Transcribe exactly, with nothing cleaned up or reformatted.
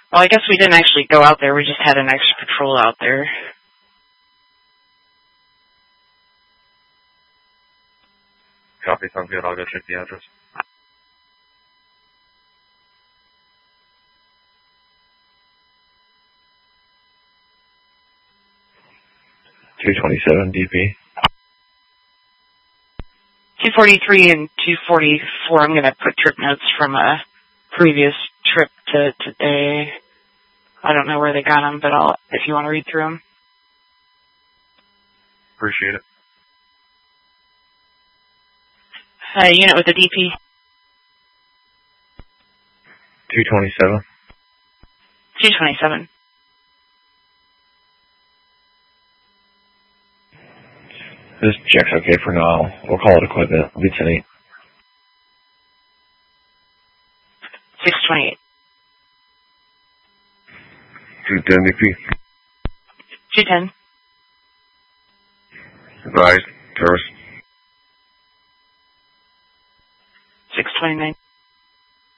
Well, I guess we didn't actually go out there. We just had an extra patrol out there. Copy, sounds good. I'll go check the address. two twenty-seven D P. two forty-three and two forty-four, I'm going to put trip notes from a previous trip to today. I don't know where they got them, but I'll, if you want to read through them. Appreciate it. Uh, unit with the D P. two twenty-seven. two twenty-seven. This check's okay for now. We'll call it equipment. I'll be ten eight. six twenty-eight. two ten D P. two ten. Advised. Service. six twenty-nine.